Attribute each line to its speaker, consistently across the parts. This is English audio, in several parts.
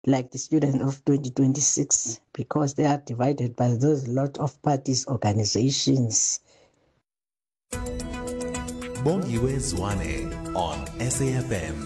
Speaker 1: like the student of 2026, because they are divided by those lot of parties, organizations.
Speaker 2: Bongiwe Zwane on SAFM.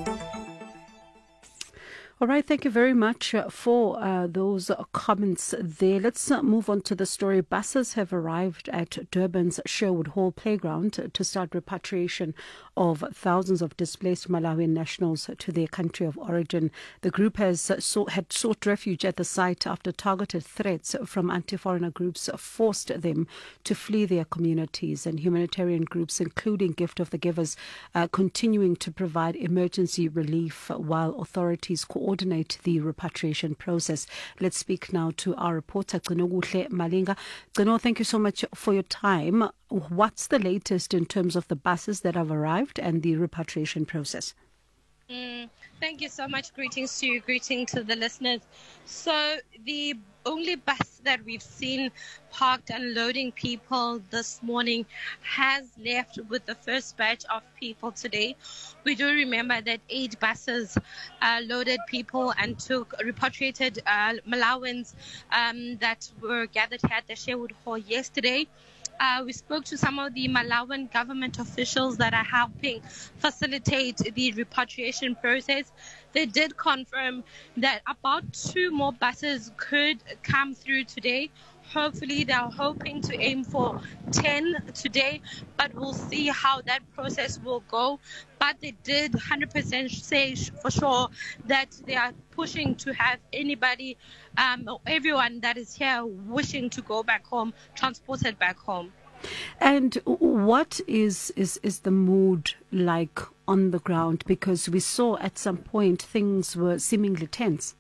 Speaker 3: All right, thank you very much for those comments there. Let's move on to the story. Buses have arrived at Durban's Sherwood Hall playground to start repatriation of thousands of displaced Malawian nationals to their country of origin. The group had sought refuge at the site after targeted threats from anti-foreigner groups forced them to flee their communities, and humanitarian groups, including Gift of the Givers, continuing to provide emergency relief while authorities coordinate the repatriation process. Let's speak now to our reporter, Gcinokuhle Malinga. Gcino, thank you so much for your time. What's the latest in terms of the buses that have arrived and the repatriation process?
Speaker 4: Thank you so much. Greetings to you. Greetings to the listeners. So the only bus that we've seen parked unloading people this morning has left with the first batch of people today. We do remember that 8 buses loaded people and took repatriated Malawans that were gathered here at the Sherwood Hall yesterday. We spoke to some of the Malawian government officials that are helping facilitate the repatriation process. They did confirm that about 2 more buses could come through today. Hopefully, they're hoping to aim for 10 today, but we'll see how that process will go. But they did 100% say for sure that they are pushing to have anybody, or everyone that is here wishing to go back home, transported back home.
Speaker 3: And what is the mood like on the ground? Because we saw at some point things were seemingly tense.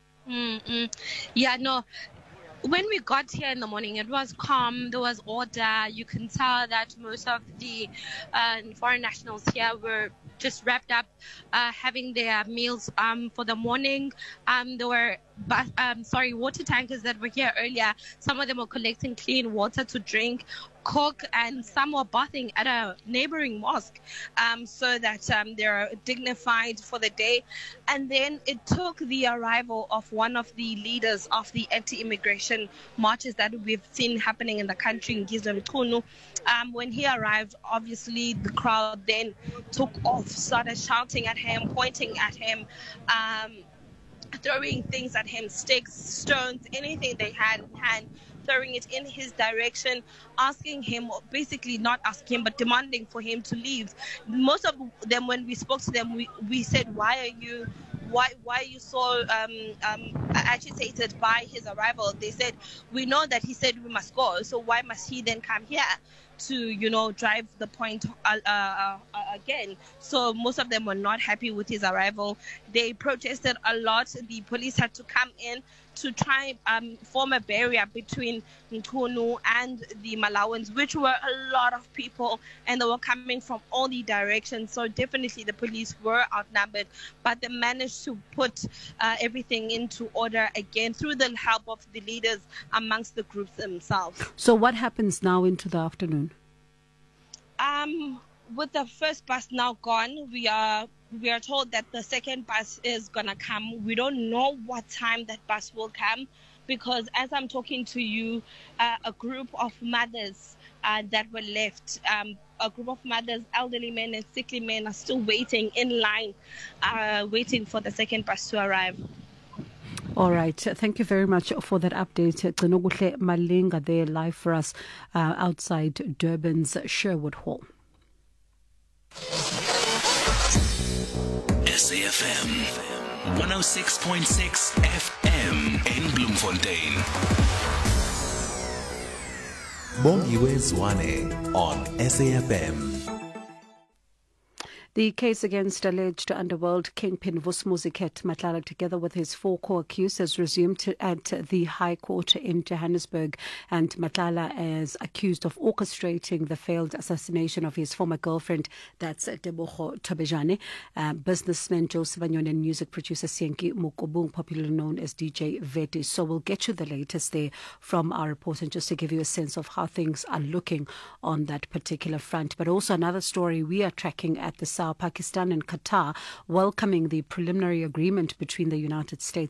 Speaker 4: Yeah, no. When we got here in the morning, it was calm. There was order. You can tell that most of the foreign nationals here were just wrapped up, having their meals for the morning. There were water tankers that were here earlier. Some of them were collecting clean water to drink, cook, and some were bathing at a neighboring mosque, so that they're dignified for the day. And then it took the arrival of one of the leaders of the anti-immigration marches that we've seen happening in the country, in Ngizwe Mchunu. When he arrived, obviously the crowd then took off, started shouting at him, pointing at him, throwing things at him, sticks, stones, anything they had in hand, throwing it in his direction, asking him, basically not asking him, but demanding for him to leave. Most of them, when we spoke to them, we said, why are you so agitated by his arrival? They said, we know that he said we must go, so why must he then come here to, drive the point again? So most of them were not happy with his arrival. They protested a lot. The police had to come in to try form a barrier between Mchunu and the Malawans, which were a lot of people, and they were coming from all the directions. So definitely the police were outnumbered, but they managed to put everything into order again through the help of the leaders amongst the groups themselves.
Speaker 3: So what happens now into the afternoon?
Speaker 4: With the first bus now gone, we are told that the second bus is gonna come. We don't know what time that bus will come, because as I'm talking to you, a group of mothers that were left, a group of mothers, elderly men and sickly men, are still waiting in line, waiting for the second bus to arrive.
Speaker 3: All right. Thank you very much for that update. Gcinokuhle Malinga there live for us outside Durban's Sherwood Hall.
Speaker 2: SAFM 106.6 FM in Bloemfontein. Bongiwe Zwane on SAFM.
Speaker 3: The case against alleged underworld kingpin Vus'Muziket Matlala, together with his 4 co-accused, has resumed at the High Court in Johannesburg, and Matlala is accused of orchestrating the failed assassination of his former girlfriend, that's Tebogo Tobejane, businessman Joseph Anyone, and music producer Sienki Mukobung, popularly known as DJ Veti. So we'll get you the latest there from our reporter, just to give you a sense of how things are looking on that particular front. But also another story we are tracking at the site Pakistan and Qatar welcoming the preliminary agreement between the United States